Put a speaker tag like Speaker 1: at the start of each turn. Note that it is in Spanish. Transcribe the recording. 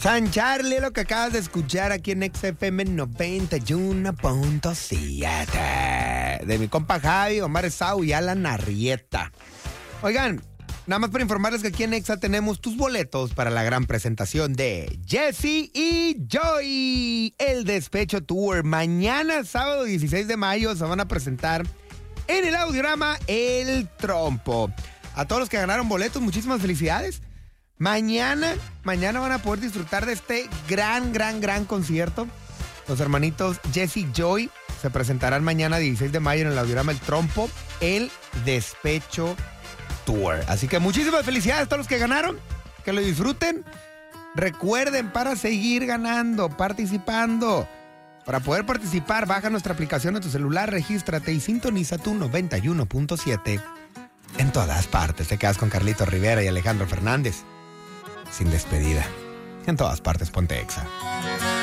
Speaker 1: San Charlie, lo que acabas de escuchar aquí en XFM 91.7. De mi compa Javi, Omar Esau y Alan Arrieta. Oigan, nada más para informarles que aquí en Exa tenemos tus boletos para la gran presentación de Jesse y Joy, el Despecho Tour. Mañana, sábado 16 de mayo, se van a presentar en el Audiorama El Trompo. A todos los que ganaron boletos, muchísimas felicidades. Mañana van a poder disfrutar de este gran concierto. Los hermanitos Jesse y Joy se presentarán mañana 16 de mayo en el Audiorama El Trompo, el Despecho Tour. Así que muchísimas felicidades a todos los que ganaron, que lo disfruten. Recuerden, para seguir ganando, participando, para poder participar, baja nuestra aplicación en tu celular, regístrate y sintoniza tu 91.7 en todas partes. Te quedas con Carlito Rivera y Alejandro Fernández. Sin despedida. En todas partes, ponte Exa.